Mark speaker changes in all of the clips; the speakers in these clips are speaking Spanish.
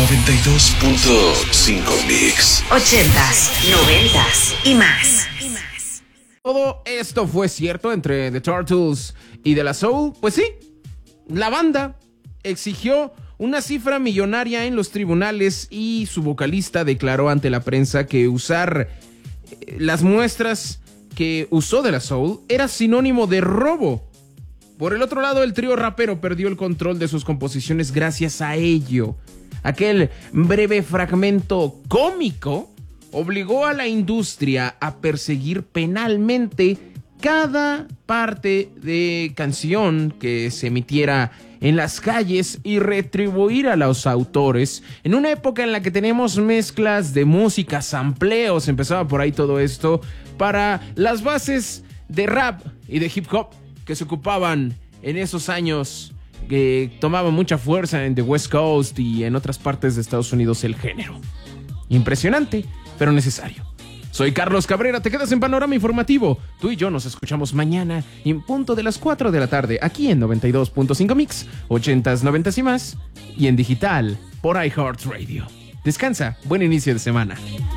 Speaker 1: 92.5 Mix.
Speaker 2: 80s, 90s y más.
Speaker 3: Todo esto fue cierto entre The Turtles y De La Soul. Pues sí, la banda exigió una cifra millonaria en los tribunales y su vocalista declaró ante la prensa que usar las muestras que usó De La Soul era sinónimo de robo. Por el otro lado, el trío rapero perdió el control de sus composiciones gracias a ello. Aquel breve fragmento cómico obligó a la industria a perseguir penalmente cada parte de canción que se emitiera en las calles y retribuir a los autores. En una época en la que tenemos mezclas de música, sampleos, empezaba por ahí todo esto, para las bases de rap y de hip hop que se ocupaban en esos años, que tomaba mucha fuerza en the West Coast y en otras partes de Estados Unidos el género. Impresionante, pero necesario. Soy Carlos Cabrera, te quedas en Panorama Informativo. Tú y yo nos escuchamos mañana en punto de las 4 de la tarde, aquí en 92.5 Mix, 80s, 90s y más, y en digital por iHeartRadio. Descansa, buen inicio de semana.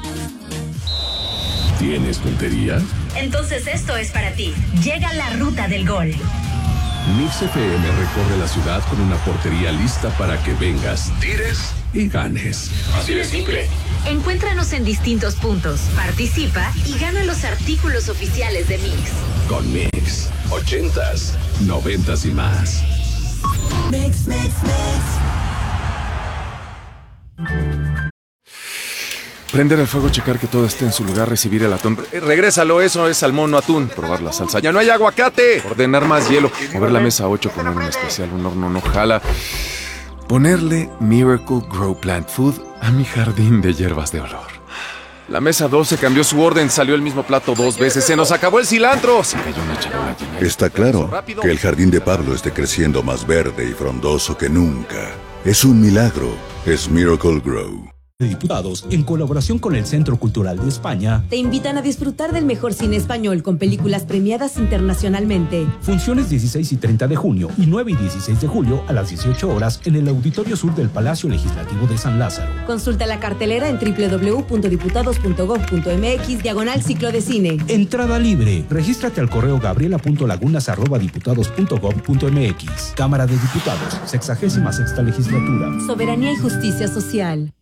Speaker 1: ¿Tienes puntería?
Speaker 2: Entonces esto es para ti. Llega la ruta del gol.
Speaker 1: Mix FM recorre la ciudad con una portería lista para que vengas, tires y ganes. Así de simple.
Speaker 2: Encuéntranos en distintos puntos, participa y gana los artículos oficiales de Mix.
Speaker 1: Con Mix, 80s, 90s y más.
Speaker 4: Mix, mix, mix.
Speaker 5: Prender el fuego, checar que todo esté en su lugar, recibir el atún. Regrésalo, eso es salmón, no atún. Probar la salsa. ¡Ya no hay aguacate! Ordenar más hielo. Mover la mesa 8, poner un especial, un horno no jala. Ponerle Miracle Grow Plant Food a mi jardín de hierbas de olor. La mesa 12 cambió su orden, salió el mismo plato 2 veces. ¡Se nos acabó el cilantro! Se cayó una charola llena.
Speaker 6: Está claro que el jardín de Pablo esté creciendo más verde y frondoso que nunca. Es un milagro. Es Miracle Grow.
Speaker 7: Diputados, en colaboración con el Centro Cultural de España,
Speaker 8: te invitan a disfrutar del mejor cine español con películas premiadas internacionalmente.
Speaker 7: Funciones 16 y 30 de junio y 9 y 16 de julio a las 18 horas en el Auditorio Sur del Palacio Legislativo de San Lázaro.
Speaker 8: Consulta la cartelera en www.diputados.gov.mx/ciclo de cine.
Speaker 7: Entrada libre. Regístrate al correo gabriela.lagunas@diputados.gov.mx. Cámara de Diputados, 66ª legislatura.
Speaker 8: Soberanía y justicia social.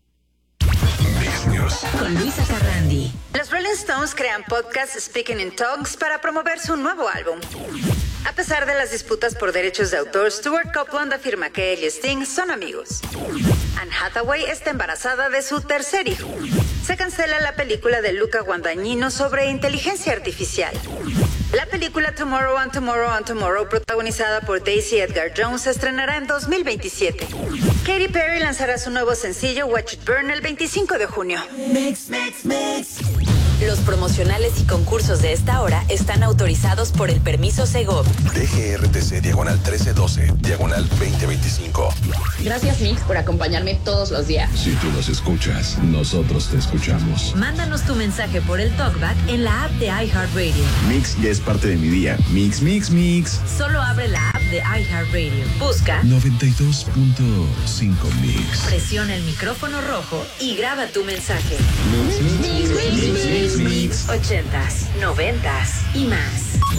Speaker 2: Con Luisa Carrandi. Los Rolling Stones crean podcast Speaking in Tongues para promover su nuevo álbum. A pesar de las disputas por derechos de autor, Stuart Copeland afirma que él y Sting son amigos. Anne Hathaway está embarazada de su tercer hijo. Se cancela la película de Luca Guadagnino sobre inteligencia artificial. La película Tomorrow and Tomorrow and Tomorrow, protagonizada por Daisy Edgar Jones, se estrenará en 2027. Katy Perry lanzará su nuevo sencillo Watch It Burn el 25 de junio.
Speaker 4: Mix, mix, mix.
Speaker 2: Los promocionales y concursos de esta hora están autorizados por el permiso Segov.
Speaker 1: DGRTC /1312, /2025.
Speaker 9: Gracias, Mix, por acompañarme todos los días.
Speaker 1: Si tú nos escuchas, nosotros te escuchamos.
Speaker 2: Mándanos tu mensaje por el TalkBack en la app de iHeartRadio.
Speaker 10: Mix ya es parte de mi día. Mix, mix, mix.
Speaker 2: Solo abre la app de iHeartRadio. Busca
Speaker 1: 92.5 Mix.
Speaker 2: Presiona el micrófono rojo y graba tu mensaje.
Speaker 10: Mix, mix, mix, mix, mix, mix.
Speaker 2: 80s, 90s y más.